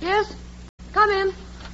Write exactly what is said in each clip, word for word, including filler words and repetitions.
Yes? Come in.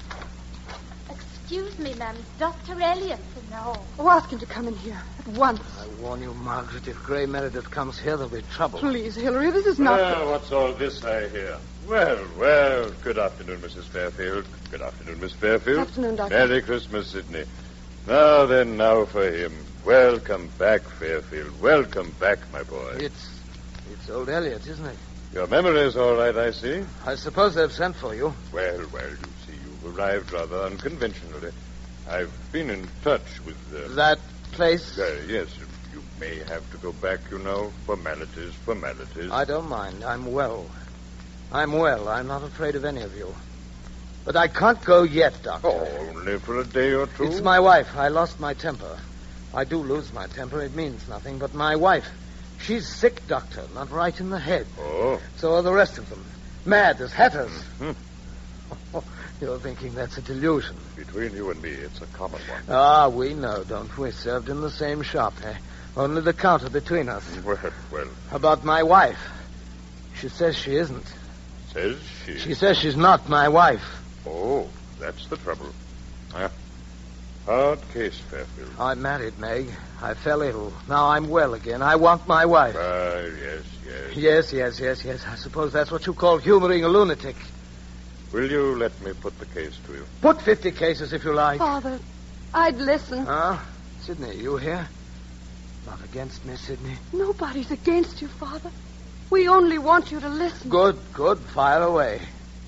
Excuse me, ma'am. Doctor Elliott's in the hall. Oh, ask him to come in here at once. I warn you, Margaret, if Gray Meredith comes here, there'll be trouble. Please, Hillary, this is not... Well, what's all this I hear? Well, well, good afternoon, Missus Fairfield. Good afternoon, Miss Fairfield. Good afternoon, Doctor. Merry Christmas, Sidney. Now then, now for him. Welcome back, Fairfield. Welcome back, my boy. It's it's old Elliot, isn't it? Your memory's all right, I see. I suppose they've sent for you. Well, well, you see, you've arrived rather unconventionally. I've been in touch with... Uh, That place? Uh, yes, you may have to go back, you know. Formalities, formalities. I don't mind. I'm well. I'm well. I'm not afraid of any of you. But I can't go yet, Doctor. Oh, only for a day or two? It's my wife. I lost my temper. I do lose my temper. It means nothing. But my wife, she's sick, Doctor. Not right in the head. Oh? So are the rest of them. Mad as hatters. Mm-hmm. You're thinking that's a delusion. Between you and me, it's a common one. Ah, we know, don't we? Served in the same shop, eh? Only the counter between us. Well, well. About my wife. She says she isn't. Says she? She says she's not my wife. Oh, that's the trouble. Ah, hard case, Fairfield. I married Meg. I fell ill. Now I'm well again. I want my wife. Ah, yes, yes. Yes, yes, yes, yes. I suppose that's what you call humoring a lunatic. Will you let me put the case to you? Put fifty cases if you like. Father, I'd listen. Huh? Sidney, you here? Not against me, Sidney. Nobody's against you, Father. We only want you to listen. Good, good. Fire away.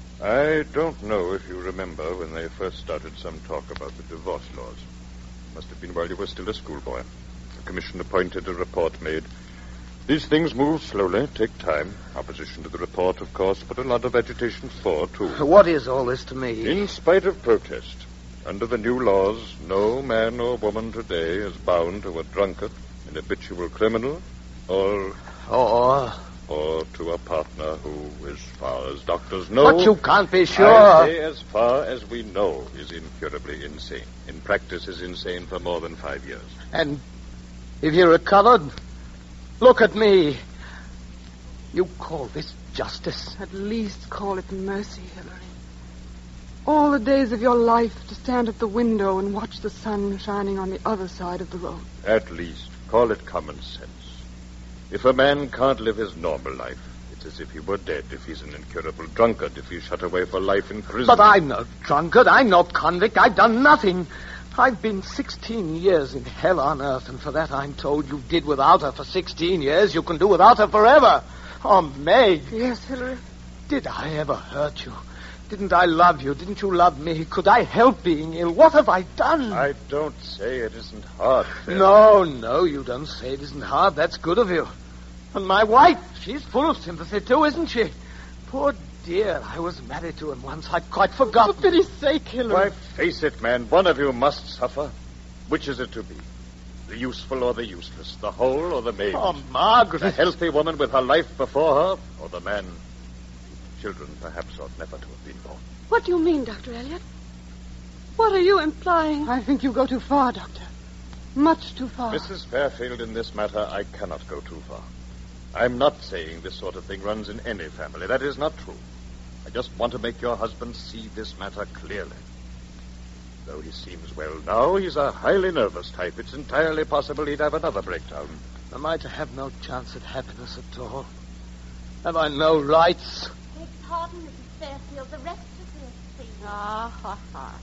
I don't know if you remember when they first started some talk about the divorce laws. Must have been while you were still a schoolboy. A commission appointed, a report made. These things move slowly, take time. Opposition to the report, of course, but a lot of agitation for, too. What is all this to me? In spite of protest, under the new laws, no man or woman today is bound to a drunkard, an habitual criminal, or... Or... or to a partner who, as far as doctors know... But you can't be sure. I say as far as we know, is incurably insane. In practice is insane for more than five years. And if he recovered... Look at me. You call this justice? At least call it mercy, Hillary. All the days of your life to stand at the window and watch the sun shining on the other side of the road. At least, call it common sense. If a man can't live his normal life, it's as if he were dead. If he's an incurable drunkard, if he's shut away for life in prison. But I'm no drunkard. I'm no convict. I've done nothing. I've been sixteen years in hell on earth, and for that I'm told you did without her for sixteen years. You can do without her forever. Oh, Meg. Yes, Hillary. Did I ever hurt you? Didn't I love you? Didn't you love me? Could I help being ill? What have I done? I don't say it isn't hard, Phil. No, no, you don't say it isn't hard. That's good of you. And my wife, she's full of sympathy, too, isn't she? Poor dear, I was married to him once. I'd quite forgotten. For pity's sake, Hillary. Why, face it, man. One of you must suffer. Which is it to be? The useful or the useless? The whole or the maimed? Oh, Margaret. The healthy woman with her life before her? Or the man whose children perhaps ought never to have been born? What do you mean, Doctor Elliot? What are you implying? I think you go too far, Doctor. Much too far. Missus Fairfield, in this matter, I cannot go too far. I'm not saying this sort of thing runs in any family. That is not true. I just want to make your husband see this matter clearly. Though he seems well now, he's a highly nervous type. It's entirely possible he'd have another breakdown. Am I to have no chance at happiness at all? Have I no rights? Beg pardon, Missus Fairfield. The rest is here to see you. Ah, ha, ha.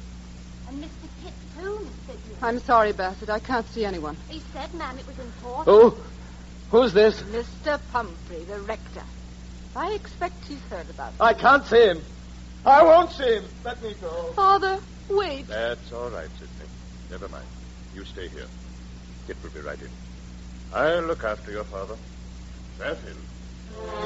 And Mister Pitt, too, said you. I'm sorry, Bassett. I can't see anyone. He said, ma'am, it was important. Who? Who's this? Mister Pumphrey, the rector. I expect he's heard about it. I can't see him. I won't see him. Let me go. Father, wait. That's all right, Sidney. Never mind. You stay here. Kit will be right in. I'll look after your father. Fairfield.